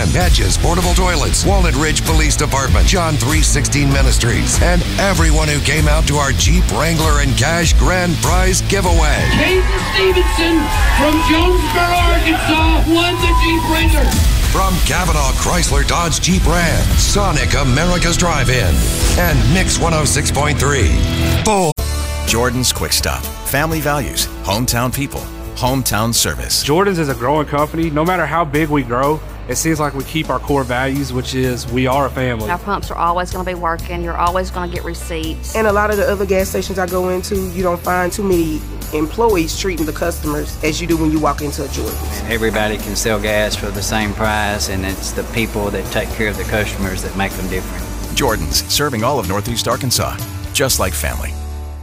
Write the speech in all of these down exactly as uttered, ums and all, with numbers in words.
Hedges Portable Toilets, Walnut Ridge Police Department, John three sixteen Ministries, and everyone who came out to our Jeep Wrangler and Cash Grand Prize giveaway. Jason Stevenson from Jonesboro, Arkansas, won the Jeep Wrangler. From Cavanaugh Chrysler Dodge Jeep Ram, Sonic America's Drive-In, and Mix one oh six point three. Bull. Jordan's Quick Stop. Family values, hometown people, hometown service. Jordan's is a growing company. No matter how big we grow, it seems like we keep our core values, which is we are a family. Our pumps are always going to be working. You're always going to get receipts. And a lot of the other gas stations I go into, you don't find too many employees treating the customers as you do when you walk into a Jordan's. Everybody can sell gas for the same price, and it's the people that take care of the customers that make them different. Jordan's, serving all of Northeast Arkansas, just like family.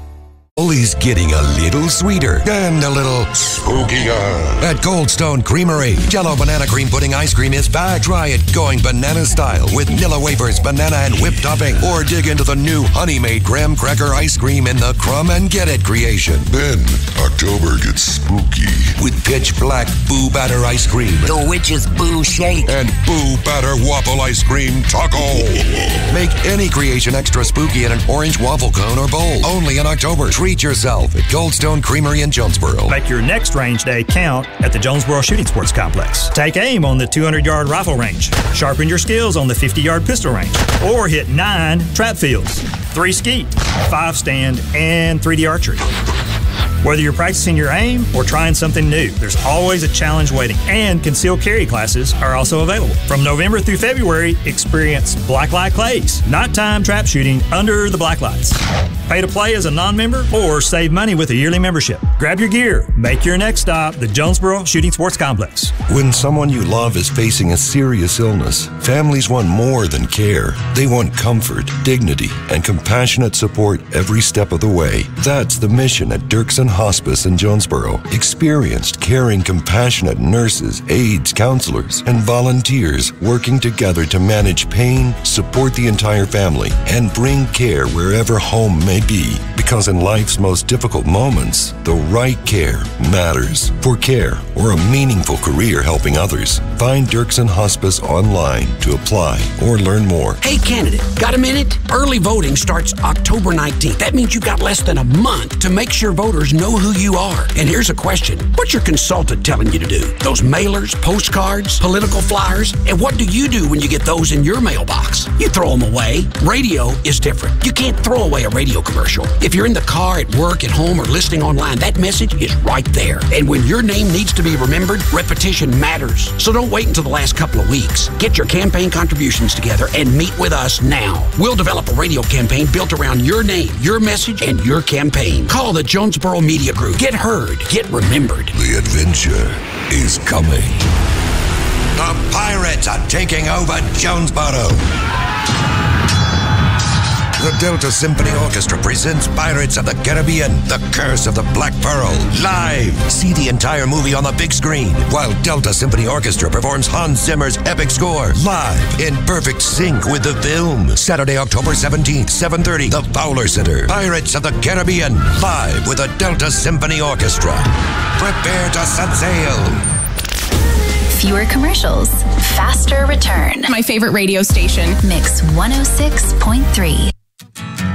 Is getting a little sweeter and a little spookier at Cold Stone Creamery. Jello banana cream pudding ice cream is back. Try it going banana style with Nilla wafers, banana, and whipped topping. Or dig into the new Honey Made graham cracker ice cream in the Crumb and Get It creation. Then October gets spooky with pitch black Boo Batter ice cream, the Witch's Boo Shake, and Boo Batter waffle ice cream taco. Make any creation extra spooky in an orange waffle cone or bowl. Only in October. Treat yourself at Cold Stone Creamery in Jonesboro. Make your next range day count at the Jonesboro Shooting Sports Complex. Take aim on the two hundred yard rifle range. Sharpen your skills on the fifty yard pistol range. Or hit nine trap fields, three skeet, five stand, and three D archery. Whether you're practicing your aim or trying something new, there's always a challenge waiting, and concealed carry classes are also available. From November through February, experience Blacklight Clays, nighttime trap shooting under the black lights. Pay to play as a non-member or save money with a yearly membership. Grab your gear. Make your next stop the Jonesboro Shooting Sports Complex. When someone you love is facing a serious illness, families want more than care. They want comfort, dignity, and compassionate support every step of the way. That's the mission at Dirksen Hospice in Jonesboro. Experienced, caring, compassionate nurses, aides, counselors, and volunteers working together to manage pain, support the entire family, and bring care wherever home may be. Because in life's most difficult moments, the right care matters. For care or a meaningful career helping others, find Dirksen Hospice online to apply or learn more. Hey candidate, got a minute? Early voting starts October nineteenth. That means you've got less than a month to make sure voters know who you are. And here's a question. What's your consultant telling you to do? Those mailers, postcards, political flyers? And what do you do when you get those in your mailbox? You throw them away. Radio is different. You can't throw away a radio commercial. If you're in the car, at work, at home, or listening online, that message is right there. And when your name needs to be remembered, repetition matters. So don't wait until the last couple of weeks. Get your campaign contributions together and meet with us now. We'll develop a radio campaign built around your name, your message, and your campaign. Call the Jonesboro Media Group. Get heard. Get remembered. The adventure is coming. The pirates are taking over Jonesboro. The Delta Symphony Orchestra presents Pirates of the Caribbean, The Curse of the Black Pearl, live. See the entire movie on the big screen, while Delta Symphony Orchestra performs Hans Zimmer's epic score, live, in perfect sync with the film. Saturday, October seventeenth, seven thirty, the Fowler Center. Pirates of the Caribbean, live with the Delta Symphony Orchestra. Prepare to set sail. Fewer commercials, faster return. My favorite radio station. Mix one oh six point three.